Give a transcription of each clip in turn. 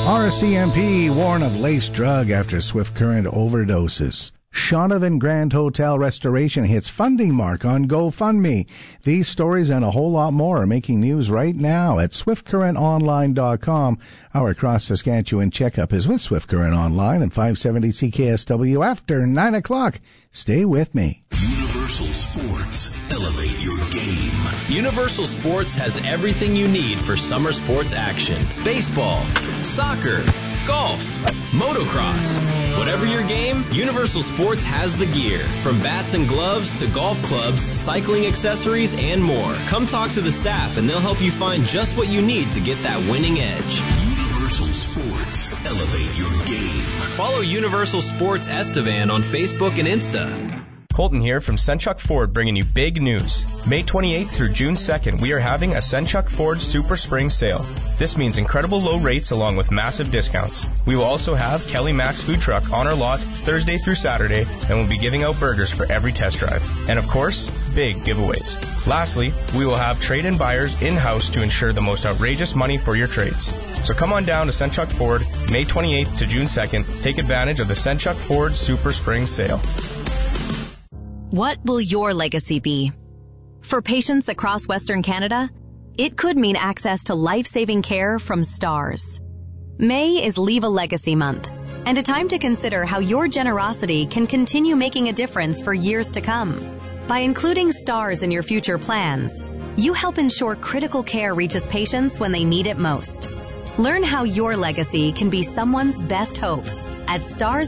RCMP warn of lace drug after swift current overdoses. Shaunavon Grand Hotel restoration hits funding mark on GoFundMe. These stories and a whole lot more are making news right now at swiftcurrentonline.com. Our Cross Saskatchewan checkup is with Swift Current Online and 570 CKSW after 9 o'clock. Stay with me. Universal Sports. Elevate your game. Universal Sports has everything you need for summer sports action. Baseball, soccer, golf, motocross. Whatever your game, Universal Sports has the gear. From bats and gloves to golf clubs, cycling accessories, and more. Come talk to the staff and they'll help you find just what you need to get that winning edge. Universal Sports. Elevate your game. Follow Universal Sports Estevan on Facebook and Insta. Colton here from Senchuk Ford, bringing you big news. May 28th through June 2nd, we are having a Senchuk Ford Super Spring Sale. This means incredible low rates along with massive discounts. We will also have Kelly Max Food Truck on our lot Thursday through Saturday, and we'll be giving out burgers for every test drive. And of course, big giveaways. Lastly, we will have trade-in buyers in-house to ensure the most outrageous money for your trades. So come on down to Senchuk Ford, May 28th to June 2nd. Take advantage of the Senchuk Ford Super Spring Sale. What will your legacy be? For patients across Western Canada, it could mean access to life-saving care from STARS. May is Leave a Legacy Month, and a time to consider how your generosity can continue making a difference for years to come. By including STARS in your future plans, you help ensure critical care reaches patients when they need it most. Learn how your legacy can be someone's best hope at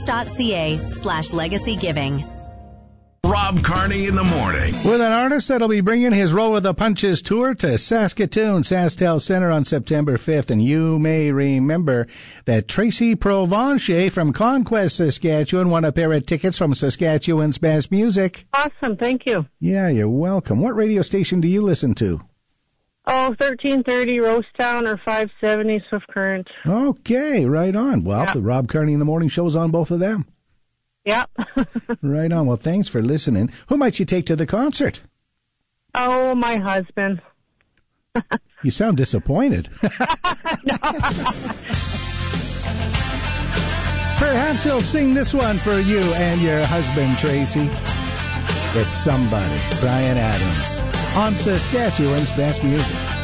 stars.ca/legacygiving. Rob Carney in the morning. With an artist that'll be bringing his Roll with the Punches tour to Saskatoon, SaskTel Centre on September 5th. And you may remember that Tracy Provencher from Conquest, Saskatchewan won a pair of tickets from Saskatchewan's Best Music. Awesome, thank you. Yeah, you're welcome. What radio station do you listen to? Oh, 1330 Rosetown or 570 Swift Current. Okay, right on. Well, The Rob Carney in the Morning show's on both of them. Yep. Right on. Well, thanks for listening. Who might you take to the concert? Oh, my husband. You sound disappointed. Perhaps he'll sing this one for you and your husband, Tracy. It's Somebody, Brian Adams, on Saskatchewan's Best Music.